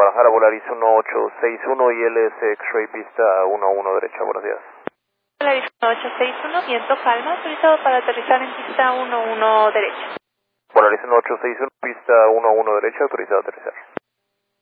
bajar a Volaris 1861 y LS X-Ray pista 11 derecha, buenos días. Volaris 1861, viento calma, autorizado para aterrizar en pista 11 derecha. Volaris 1861, pista 11 derecha, autorizado a aterrizar.